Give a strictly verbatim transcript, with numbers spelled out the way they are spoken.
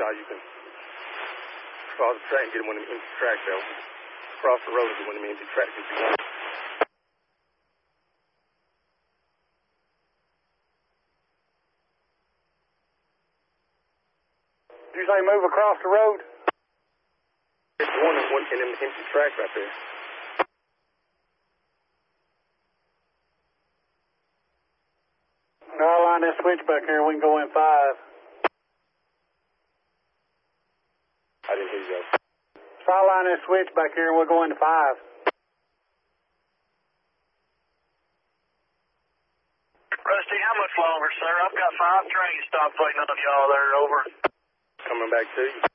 shot, you can cross the track and get them on the empty track, though. Cross the road and get one of them empty tracks if you want. Did you say move across the road? It's one in one in them empty tracks right there. No, I'll line that switch back here. We can go in five. I didn't hear you guys. So I'll line that switch back here and we'll go into five. Rusty, how much longer, sir? I've got five trains stopped waiting on y'all there, over. Coming back to you.